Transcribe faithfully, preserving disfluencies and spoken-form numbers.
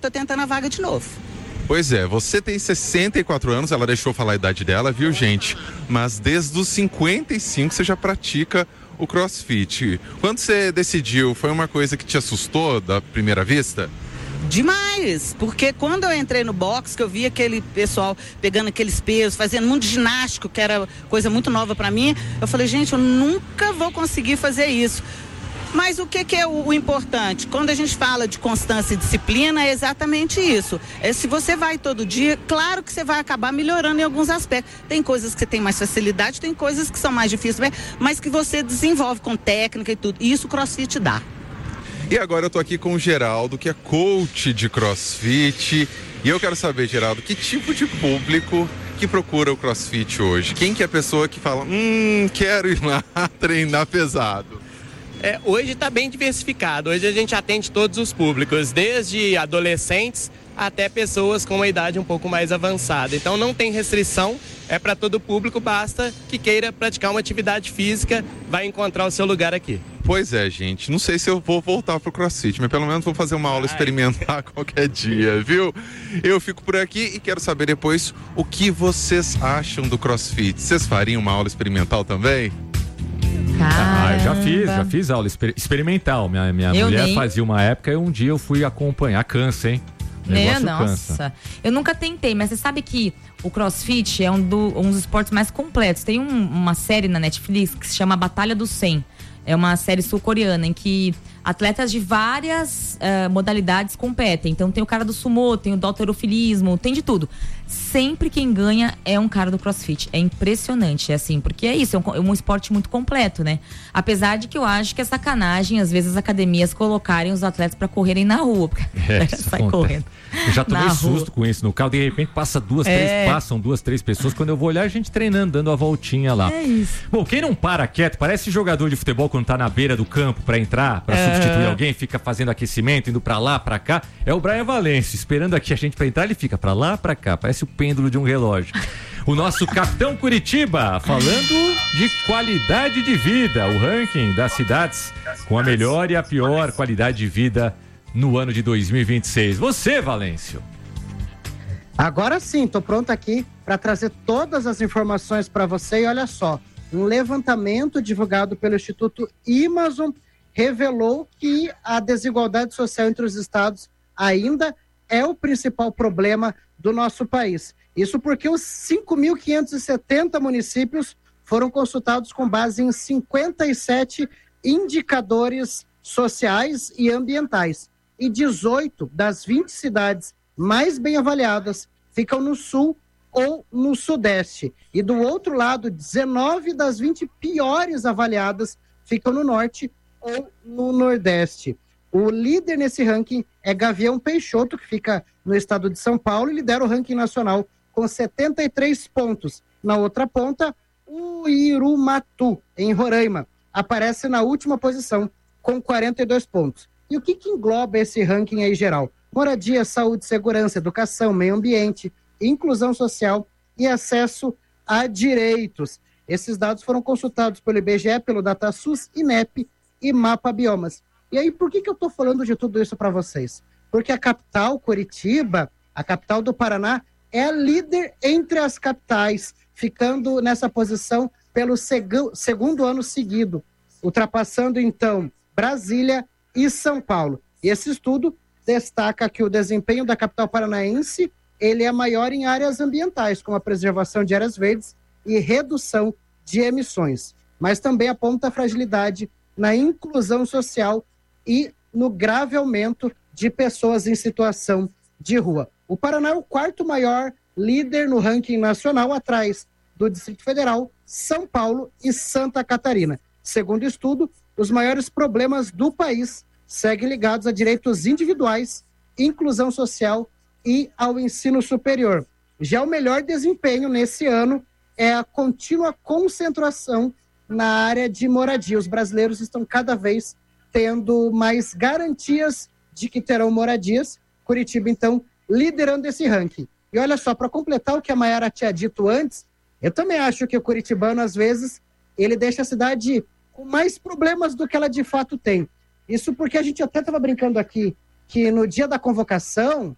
tô tentando a vaga de novo. Pois é, você tem sessenta e quatro anos, ela deixou falar a idade dela, viu, gente? Mas desde os cinquenta e cinco você já pratica o CrossFit. Quando você decidiu, foi uma coisa que te assustou da primeira vista? Demais, porque quando eu entrei no box, que eu vi aquele pessoal pegando aqueles pesos, fazendo muito ginástico, que era coisa muito nova pra mim, eu falei, gente, eu nunca vou conseguir fazer isso. Mas o que, que é o, o importante? Quando a gente fala de constância e disciplina, é exatamente isso. É, se você vai todo dia, claro que você vai acabar melhorando em alguns aspectos. Tem coisas que você tem mais facilidade, tem coisas que são mais difíceis, mas que você desenvolve com técnica e tudo. E isso o CrossFit dá. E agora eu tô aqui com o Geraldo, que é coach de CrossFit. E eu quero saber, Geraldo, que tipo de público que procura o CrossFit hoje? Quem que é a pessoa que fala, hum, quero ir lá treinar pesado? É, hoje está bem diversificado. Hoje a gente atende todos os públicos, desde adolescentes até pessoas com uma idade um pouco mais avançada. Então não tem restrição, é para todo público, basta que queira praticar uma atividade física, vai encontrar o seu lugar aqui. Pois é, gente, não sei se eu vou voltar pro CrossFit, mas pelo menos vou fazer uma aula Ai. experimentar qualquer dia, viu? Eu fico por aqui e quero saber depois o que vocês acham do CrossFit. Vocês fariam uma aula experimental também? Ah, eu já fiz, já fiz aula exper- experimental. Minha, minha mulher nem... fazia uma época e um dia eu fui acompanhar. Cansa, hein? O negócio Né? Nossa. Cansa. Eu nunca tentei, mas você sabe que o CrossFit é um, do, um dos esportes mais completos. Tem um, uma série na Netflix que se chama Batalha dos cem. É uma série sul-coreana em que atletas de várias uh, modalidades competem. Então tem o cara do sumô, tem o do halterofilismo, tem de tudo. Sempre quem ganha é um cara do CrossFit. É impressionante, é assim, porque é isso, é um, é um esporte muito completo, né? Apesar de que eu acho que é sacanagem, às vezes, as academias colocarem os atletas pra correrem na rua, porque É, sai acontece. correndo. Eu já tomei Na susto com isso no carro, de repente passa duas, É. três, passam duas, três pessoas. Quando eu vou olhar, a gente treinando, dando a voltinha lá. É isso. Bom, quem não para quieto, parece jogador de futebol quando tá na beira do campo pra entrar, pra É. substituir alguém, fica fazendo aquecimento, indo pra lá, pra cá. É o Brian Valêncio, esperando aqui a gente pra entrar, ele fica pra lá, pra cá, parece o pêndulo de um relógio. O nosso Capitão Curitiba, falando de qualidade de vida, o ranking das cidades com a melhor e a pior qualidade de vida no ano de dois mil e vinte e seis. Você, Valêncio. Agora sim, tô pronto aqui para trazer todas as informações para você. E olha só, um levantamento divulgado pelo Instituto Amazon revelou que a desigualdade social entre os estados ainda é o principal problema do nosso país. Isso porque os cinco mil quinhentos e setenta municípios foram consultados com base em cinquenta e sete indicadores sociais e ambientais. E dezoito das vinte cidades mais bem avaliadas ficam no sul ou no sudeste. E do outro lado, dezenove das vinte piores avaliadas ficam no norte ou no nordeste. O líder nesse ranking é Gavião Peixoto, que fica no estado de São Paulo e lidera o ranking nacional com setenta e três pontos. Na outra ponta, o Irumatu, em Roraima, aparece na última posição com quarenta e dois pontos. E o que, que engloba esse ranking aí geral? Moradia, saúde, segurança, educação, meio ambiente, inclusão social e acesso a direitos. Esses dados foram consultados pelo I B G E, pelo DataSUS, INEP e Mapa Biomas. E aí, por que, que eu estou falando de tudo isso para vocês? Porque a capital, Curitiba, a capital do Paraná, é a líder entre as capitais, ficando nessa posição pelo segu- segundo ano seguido, ultrapassando, então, Brasília e São Paulo. E esse estudo destaca que o desempenho da capital paranaense ele é maior em áreas ambientais, como a preservação de áreas verdes e redução de emissões. Mas também aponta a fragilidade na inclusão social e no grave aumento de pessoas em situação de rua. O Paraná é o quarto maior líder no ranking nacional, atrás do Distrito Federal, São Paulo e Santa Catarina. Segundo o estudo, os maiores problemas do país seguem ligados a direitos individuais, inclusão social e ao ensino superior. Já o melhor desempenho nesse ano é a contínua concentração na área de moradia. Os brasileiros estão cada vez tendo mais garantias de que terão moradias. Curitiba, então, liderando esse ranking. E olha só, para completar o que a Mayara tinha dito antes, eu também acho que o curitibano, às vezes, ele deixa a cidade com mais problemas do que ela de fato tem. Isso porque a gente até estava brincando aqui que no dia da convocação,